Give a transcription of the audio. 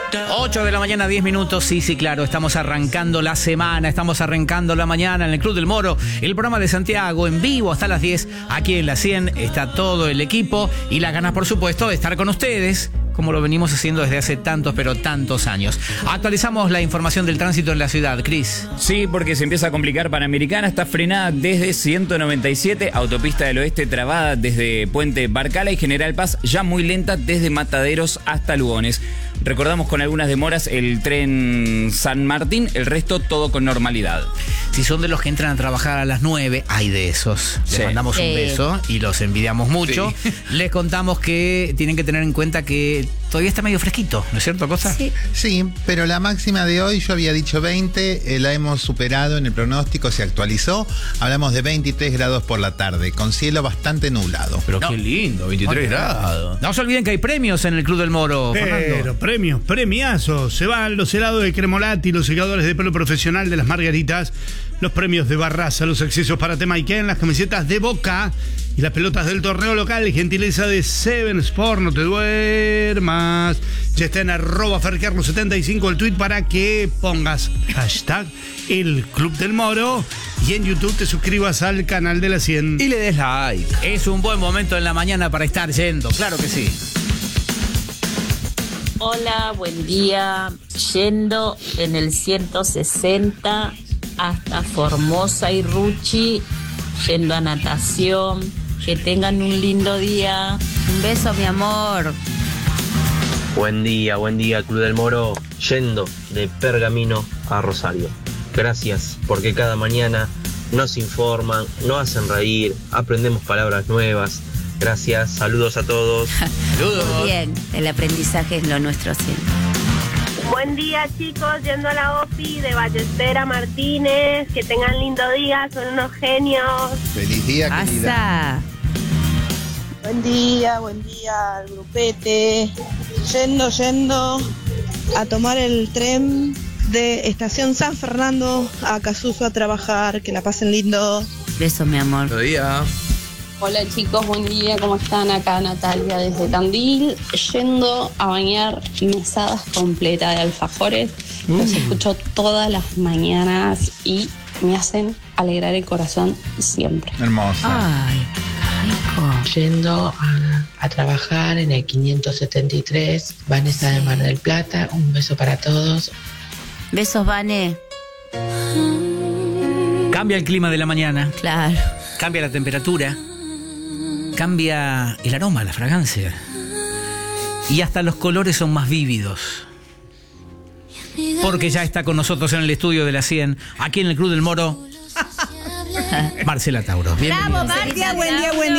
8 de la mañana, 10 minutos. Sí, claro. Estamos arrancando la semana. Estamos arrancando la mañana en el Club del Moro. El programa de Santiago en vivo hasta las 10. Aquí en la 100 está todo el equipo. Y las ganas, por supuesto, de estar con ustedes, como lo venimos haciendo desde hace tantos, pero tantos años. Actualizamos la información del tránsito en la ciudad, Cris. Sí, porque se empieza a complicar. Panamericana está frenada desde 197, Autopista del Oeste trabada desde Puente Barcala y General Paz ya muy lenta desde Mataderos hasta Lugones. Recordamos con algunas demoras el tren San Martín, el resto todo con normalidad. Si son de los que entran a trabajar a las 9, hay de esos. Les mandamos un beso y los envidiamos mucho. Sí. Les contamos que tienen que tener en cuenta que todavía está medio fresquito, ¿no es cierto, Cosa? Sí, pero la máxima de hoy, yo había dicho 20, la hemos superado en el pronóstico, se actualizó. Hablamos de 23 grados por la tarde, con cielo bastante nublado. Pero qué lindo, 23 grados. No se olviden que hay premios en el Club del Moro, Fernando. Premios, premiazos. Se van los helados de Cremolati, los secadores de pelo profesional de las Margaritas, los premios de Barraza, los accesos para Temayquén, las camisetas de Boca y las pelotas del torneo local, gentileza de Seven Sport. No te duermas. Ya está en @fercarlo75 el tweet para que pongas hashtag el Club del Moro y en YouTube te suscribas al canal de la 100 y le des like. Es un buen momento en la mañana para estar yendo, claro que sí. Hola, buen día. Yendo en el 160 hasta Formosa y Ruchi, yendo a natación. Que tengan un lindo día. Un beso, mi amor. Buen día, Club del Moro. Yendo de Pergamino a Rosario. Gracias, porque cada mañana nos informan, nos hacen reír, aprendemos palabras nuevas. Gracias, saludos a todos. Saludos. Muy bien, el aprendizaje es lo nuestro siempre. Buen día, chicos, yendo a la OPI de Ballestera Martínez. Que tengan lindo día, son unos genios. Feliz día, querida. Buen día al grupete. Yendo a tomar el tren de Estación San Fernando a Casuso a trabajar. Que la pasen lindo. Besos, mi amor. Buen día. Hola chicos, buen día, ¿cómo están? Acá Natalia desde Tandil, yendo a bañar mesadas completas de alfajores. Los escucho todas las mañanas y me hacen alegrar el corazón siempre. Hermosa. Ay, rico. Yendo a trabajar en el 573, Vanessa de Mar del Plata, un beso para todos. Besos, Vane. Cambia el clima de la mañana. Claro. Cambia la temperatura. Cambia el aroma, la fragancia. Y hasta los colores son más vívidos. Porque ya está con nosotros en el estudio de la 100, aquí en el Club del Moro, Marcela Tauro. Bravo, Marcia, buen día.